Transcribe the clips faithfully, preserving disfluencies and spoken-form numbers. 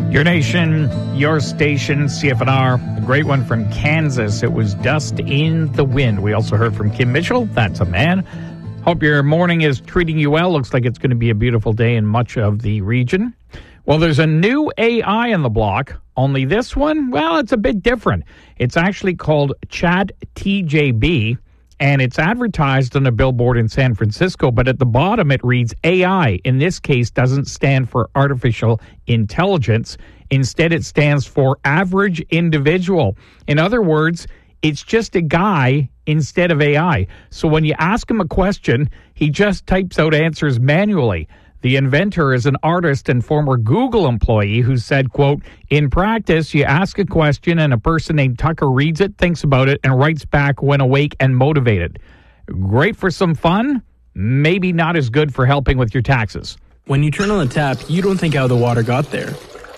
Your nation, your station, C F N R. A great one from Kansas. It was Dust in the Wind. We also heard from Kim Mitchell. That's a man. Hope your morning is treating you well. Looks like it's going to be a beautiful day in much of the region. Well, there's a new A I in the block. Only this one, well, it's a bit different. It's actually called Chat T J B, and it's advertised on a billboard in San Francisco, but at the bottom it reads A I. In this case, doesn't stand for artificial intelligence. Instead, it stands for average individual. In other words, it's just a guy instead of A I. So when you ask him a question, he just types out answers manually. The inventor is an artist and former Google employee who said, quote, in practice, you ask a question and a person named Tucker reads it, thinks about it, and writes back when awake and motivated. Great for some fun, maybe not as good for helping with your taxes. When you turn on the tap, you don't think how the water got there.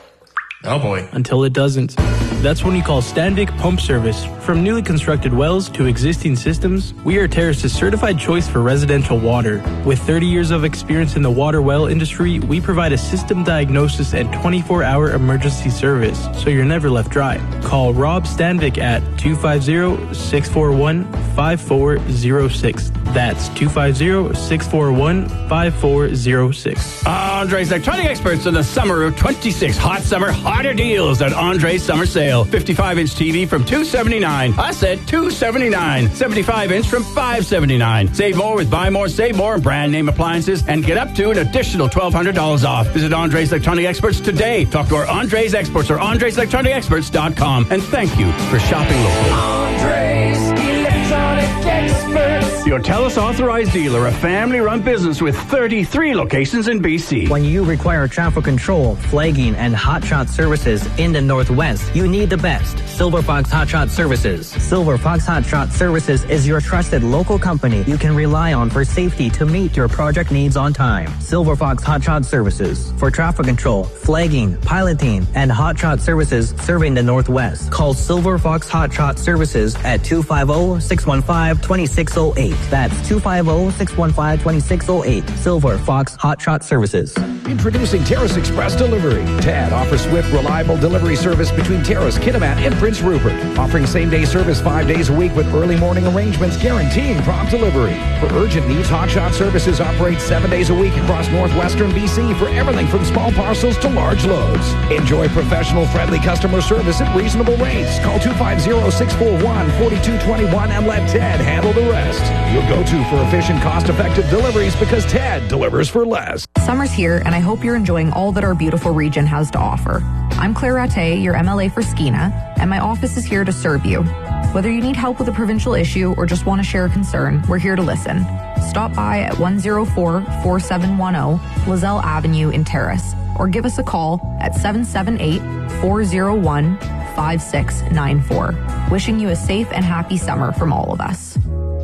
Oh boy. Until it doesn't. That's when you call Standvik Pump Service. From newly constructed wells to existing systems, we are Terrace's certified choice for residential water. With thirty years of experience in the water well industry, we provide a system diagnosis and twenty-four hour emergency service, so you're never left dry. Call Rob Standvik at two five zero, six four one, five four zero six. That's two five zero, six four one, five four zero six. Andre's Electronic Experts in the summer of twenty-six. Hot summer, hotter deals at Andre's Summer Sale. fifty-five inch T V from two hundred seventy-nine dollars. I said two hundred seventy-nine dollars. seventy-five inch from five hundred seventy-nine dollars. Save more with Buy More, Save More and brand name appliances and get up to an additional twelve hundred dollars off. Visit Andre's Electronic Experts today. Talk to our Andre's Experts or Andres Electronic Experts dot com. And thank you for shopping locally. Andre's Electronic Experts. Your TELUS authorized dealer, a family-run business with thirty-three locations in B C. When you require traffic control, flagging, and hotshot services in the Northwest, you need the best. Silver Fox Hotshot Services. Silver Fox Hotshot Services is your trusted local company you can rely on for safety to meet your project needs on time. Silver Fox Hotshot Services. For traffic control, flagging, piloting, and hotshot services serving the Northwest. Call Silver Fox Hotshot Services at two five zero, six one five, two six zero eight. That's two five zero, six one five, two six zero eight. Silver Fox Hotshot Services. Introducing Terrace Express Delivery. T A D offers swift, reliable delivery service between Terrace, Kitimat, and Prince Rupert. Offering same-day service five days a week with early morning arrangements guaranteeing prompt delivery. For urgent needs, Hotshot Services operates seven days a week across northwestern B C for everything from small parcels to large loads. Enjoy professional, friendly customer service at reasonable rates. Call two five zero, six four one, four two two one and let Ted handle the rest. Your go-to for efficient, cost-effective deliveries because Ted delivers for less. Summer's here, and I hope you're enjoying all that our beautiful region has to offer. I'm Claire Rattay, your M L A for Skeena, and my office is here to serve you. Whether you need help with a provincial issue or just want to share a concern, we're here to listen. Stop by at one oh four, four seven one zero Lozelle Avenue in Terrace, or give us a call at seven seven eight, four oh one, five six nine four. Wishing you a safe and happy summer from all of us.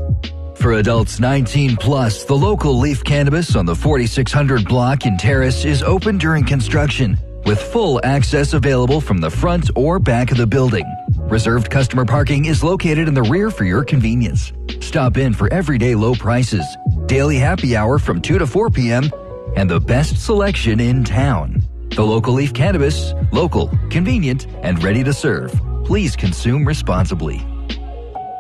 For adults nineteen plus, the local Leaf Cannabis on the forty-six hundred block in Terrace is open during construction, with full access available from the front or back of the building. Reserved customer parking is located in the rear for your convenience. Stop in for everyday low prices, daily happy hour from two to four p.m., and the best selection in town. The local Leaf Cannabis, local, convenient, and ready to serve. Please consume responsibly.